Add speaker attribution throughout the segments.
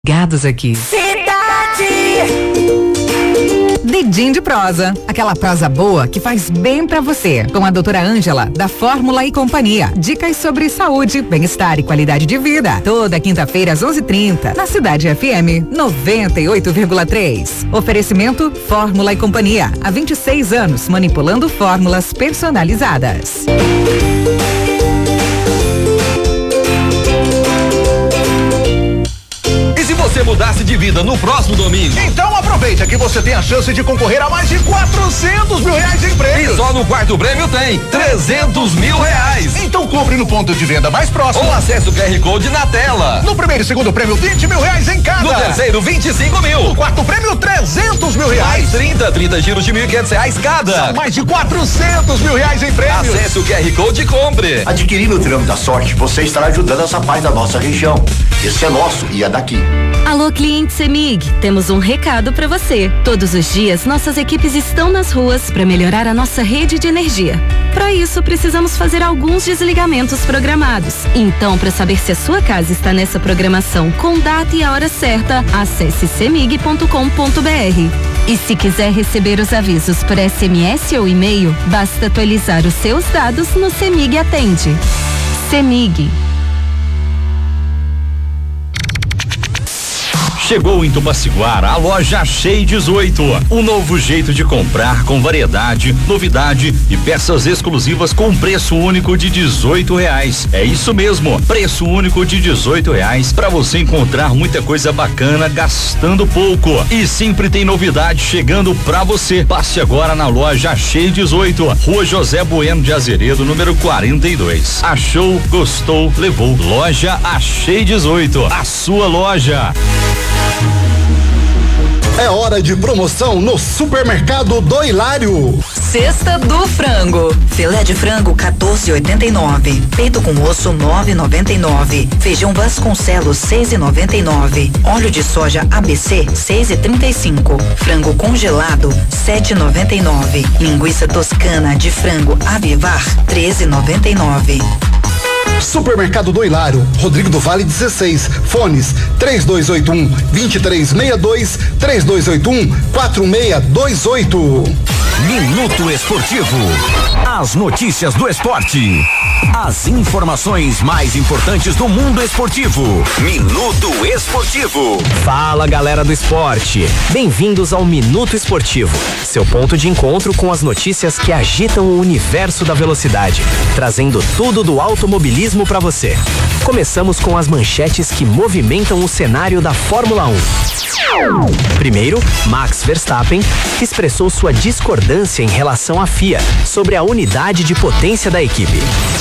Speaker 1: Ligados aqui. Dedinho de prosa, aquela prosa boa que faz bem pra você. Com a doutora Ângela, da Fórmula e Companhia. Dicas sobre saúde, bem-estar e qualidade de vida. Toda quinta-feira às 11h30, na Cidade FM 98,3. Oferecimento Fórmula e Companhia. Há 26 anos, manipulando fórmulas personalizadas.
Speaker 2: Você mudasse de vida no próximo domingo.
Speaker 3: Então aproveita que você tem a chance de concorrer a mais de 400 mil reais em prêmios.
Speaker 2: E só no quarto prêmio tem 300 mil reais.
Speaker 3: Então compre no ponto de venda mais próximo.
Speaker 2: Ou acesse o QR Code na tela.
Speaker 3: No primeiro e segundo prêmio, 20 mil reais em cada.
Speaker 2: No terceiro, 25 mil.
Speaker 3: No quarto prêmio, 300 mil reais.
Speaker 2: Mais 30 giros de R$1.500 cada.
Speaker 3: São mais de 400 mil reais em prêmios.
Speaker 2: Acesse o QR Code e compre.
Speaker 4: Adquirindo o Triângulo da Sorte, você estará ajudando essa parte da nossa região. Esse é nosso e é daqui.
Speaker 5: Alô, cliente CEMIG, temos um recado para você. Todos os dias, nossas equipes estão nas ruas para melhorar a nossa rede de energia. Para isso, precisamos fazer alguns desligamentos programados. Então, para saber se a sua casa está nessa programação com data e a hora certa, acesse cemig.com.br. E se quiser receber os avisos por SMS ou e-mail, basta atualizar os seus dados no CEMIG Atende. CEMIG.
Speaker 6: Chegou em Tupaciguara a loja Achei 18. Um novo jeito de comprar com variedade, novidade e peças exclusivas com preço único de R$18. É isso mesmo, preço único de R$18 para você encontrar muita coisa bacana gastando pouco. E sempre tem novidade chegando pra você. Passe agora na loja Achei 18, Rua José Bueno de Azeredo, número 42. Achou, gostou, levou. Loja Achei 18, a sua loja.
Speaker 7: É hora de promoção no Supermercado do Hilário.
Speaker 8: Cesta do frango. Filé de frango 14,89. Peito com osso 9,99. Feijão Vasconcelos 6,99. Óleo de soja ABC 6,35. Frango congelado 7,99. Linguiça toscana de frango Avivar 13,99.
Speaker 7: Supermercado do Hilário, Rodrigo do Vale 16, fones 3281-2362, 3281-4628.
Speaker 9: Minuto Esportivo. As notícias do esporte. As informações mais importantes do mundo esportivo. Minuto Esportivo.
Speaker 10: Fala, galera do esporte. Bem-vindos ao Minuto Esportivo, seu ponto de encontro com as notícias que agitam o universo da velocidade, trazendo tudo do automobilismo para você. Começamos com as manchetes que movimentam o cenário da Fórmula 1. Primeiro, Max Verstappen expressou sua discordância em relação à FIA sobre a unidade de potência da equipe.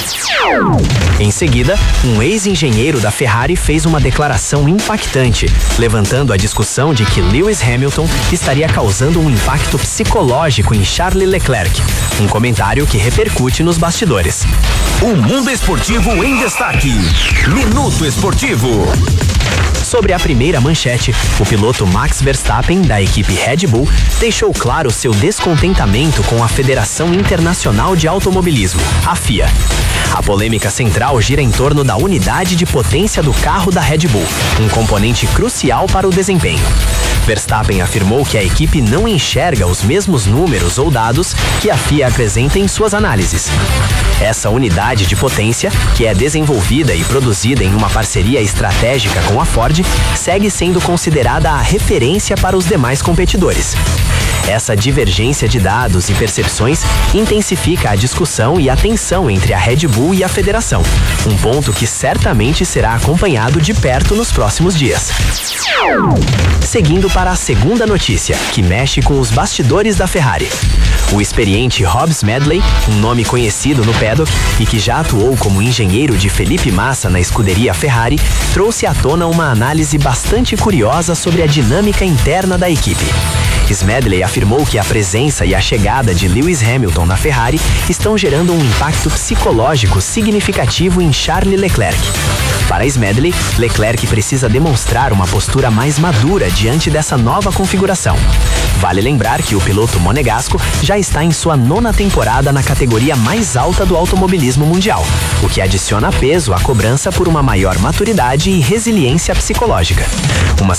Speaker 10: Em seguida, um ex-engenheiro da Ferrari fez uma declaração impactante, levantando a discussão de que Lewis Hamilton estaria causando um impacto psicológico em Charles Leclerc, um comentário que repercute nos bastidores.
Speaker 9: O mundo esportivo em destaque. Minuto Esportivo.
Speaker 10: Sobre a primeira manchete, o piloto Max Verstappen, da equipe Red Bull, deixou claro seu descontentamento com a Federação Internacional de Automobilismo, a FIA. A polêmica central gira em torno da unidade de potência do carro da Red Bull, um componente crucial para o desempenho. Verstappen afirmou que a equipe não enxerga os mesmos números ou dados que a FIA apresenta em suas análises. Essa unidade de potência, que é desenvolvida e produzida em uma parceria estratégica com a Ford, segue sendo considerada a referência para os demais competidores. Essa divergência de dados e percepções intensifica a discussão e a tensão entre a Red Bull e a federação, um ponto que certamente será acompanhado de perto nos próximos dias. Seguindo para a segunda notícia, que mexe com os bastidores da Ferrari. O experiente Hobbs Medley, um nome conhecido no paddock e que já atuou como engenheiro de Felipe Massa na escuderia Ferrari, trouxe à tona uma análise bastante curiosa sobre a dinâmica interna da equipe. Smedley afirmou que a presença e a chegada de Lewis Hamilton na Ferrari estão gerando um impacto psicológico significativo em Charles Leclerc. Para Smedley, Leclerc precisa demonstrar uma postura mais madura diante dessa nova configuração. Vale lembrar que o piloto monegasco já está em sua 9ª temporada na categoria mais alta do automobilismo mundial, o que adiciona peso à cobrança por uma maior maturidade e resiliência psicológica. Uma